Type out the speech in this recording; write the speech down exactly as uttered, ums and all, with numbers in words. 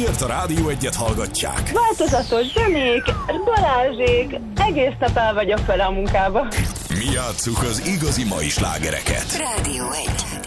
miért a Rádió Egyet hallgatják? Változatos zenék, Balázsék, egész nap el vagyok vele a munkába. Mi játsszuk az igazi mai slágereket. Rádió egy.